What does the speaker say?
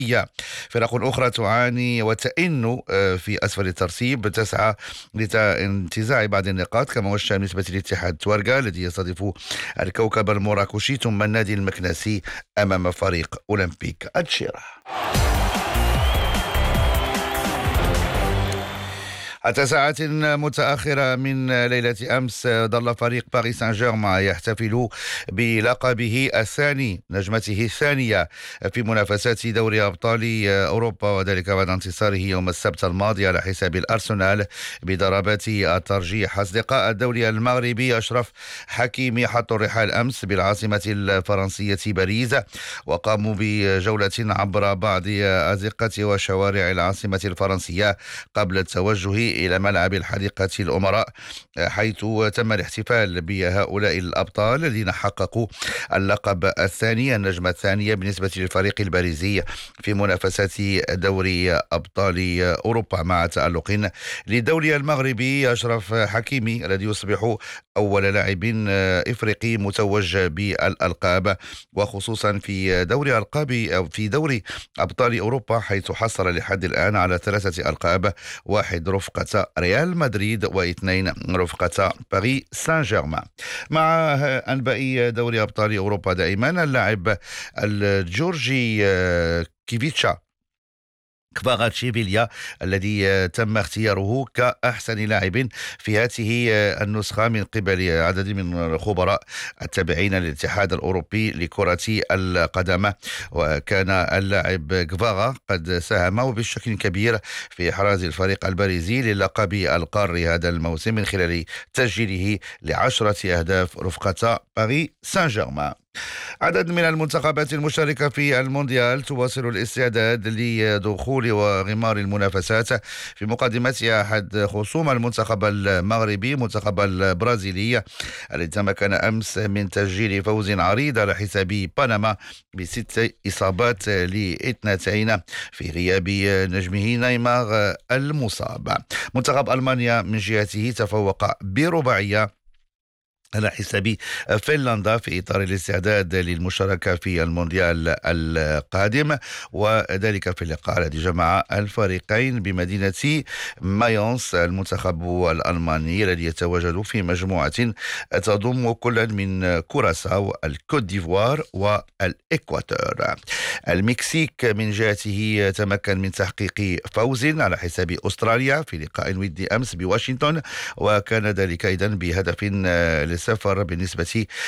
نهائية. فرق أخرى تعاني وتئن في أسفل الترتيب، تسعى لانتزاع بعض النقاط، كما وشى بالنسبة لاتحاد توارغا الذي يستضيف الكوكب المراكشي، ثم النادي المكنسي أمام فريق أولمبيك أتشيرة. حتى ساعات متأخرة من ليلة أمس ظل فريق باريس سان جيرمان يحتفل بلقبه الثاني، نجمته الثانية في منافسات دوري أبطال أوروبا، وذلك بعد انتصاره يوم السبت الماضي على حساب الأرسنال بضربات الترجيح. أصدقاء الدوري المغربي أشرف حكيمي حطوا الرحال أمس بالعاصمة الفرنسية باريس، وقاموا بجولة عبر بعض أزقة وشوارع العاصمة الفرنسية قبل التوجه إلى ملعب الحديقة الأمراء، حيث تم الاحتفال بهؤلاء الأبطال الذين حققوا اللقب الثاني، النجمة الثانية بالنسبة للفريق الباريزي في منافسات دوري أبطال أوروبا، مع تألق للدوري المغربي أشرف حكيمي الذي يصبح أول لاعب إفريقي متوج بالألقاب، وخصوصا في دوري ألقاب أو في دوري أبطال أوروبا، حيث حصل لحد الآن على 3 ألقاب، 1 رفقة ريال مدريد و2 رفقة باريس سان جيرمان. مع أنباء دوري أبطال أوروبا دائما، اللاعب الجورجي كيفيتشا كفاراتشيفيليا الذي تم اختياره كأحسن لاعب في هذه النسخة من قبل عدد من الخبراء التابعين للاتحاد الأوروبي لكرة القدم، وكان اللاعب كفارا قد ساهم بشكل كبير في إحراز الفريق الباريزي للقب القاري هذا الموسم من خلال تسجيله ل10 أهداف رفقة باريس سان جيرمان. عدد من المنتخبات المشاركة في المونديال تواصل الاستعداد لدخول وغمار المنافسات، في مقدمتها أحد خصوم المنتخب المغربي منتخب البرازيلي الذي تمكن أمس من تسجيل فوز عريض على حساب بنما ب6 إصابات ل2 في غياب نجمه نيمار المصاب. منتخب ألمانيا من جهته تفوق برباعية على حساب فنلندا في إطار الاستعداد للمشاركة في المونديال القادم، وذلك في اللقاء الذي جمع الفريقين بمدينة مايونس. المنتخب الألماني الذي يتواجد في مجموعة تضم كل من كوراساو، الكوت ديفوار والإكواتور. المكسيك من جهته تمكن من تحقيق فوز على حساب أستراليا في لقاء ودي أمس بواشنطن، وكان ذلك أيضا بهدف السفر بالنسبة